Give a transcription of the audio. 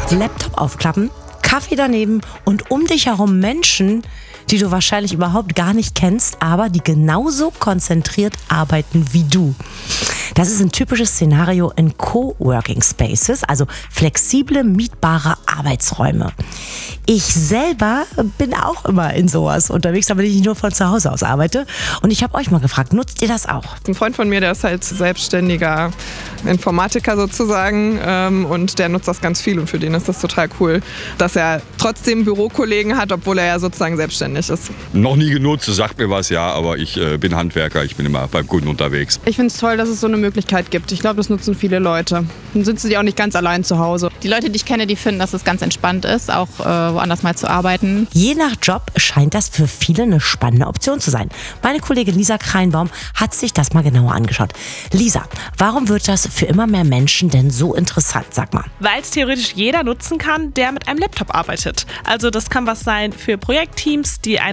Laptop aufklappen, Kaffee daneben und um dich herum Menschen, die du wahrscheinlich überhaupt gar nicht kennst, aber die genauso konzentriert arbeiten wie du. Das ist ein typisches Szenario in Coworking Spaces, also flexible, mietbare Arbeitsräume. Ich selber bin auch immer in sowas unterwegs, damit ich nicht nur von zu Hause aus arbeite. Und ich habe euch mal gefragt, nutzt ihr das auch? Ein Freund von mir, der ist halt selbstständiger Informatiker sozusagen und der nutzt das ganz viel und für den ist das total cool, dass er trotzdem Bürokollegen hat, obwohl er ja sozusagen selbstständig ist. Noch nie genutzt, sagt mir was, ja, aber ich bin Handwerker, ich bin immer beim Kunden unterwegs. Ich finde es toll, dass es so eine Möglichkeit gibt. Ich glaube, das nutzen viele Leute. Dann sind sie auch nicht ganz allein zu Hause. Die Leute, die ich kenne, die finden, dass es ganz entspannt ist, auch woanders mal zu arbeiten. Je nach Job scheint das für viele eine spannende Option zu sein. Meine Kollegin Lisa Kreinbaum hat sich das mal genauer angeschaut. Lisa, warum wird das für immer mehr Menschen denn so interessant, sag mal? Weil es theoretisch jeder nutzen kann, der mit einem Laptop arbeitet. Also das kann was sein für Projektteams, die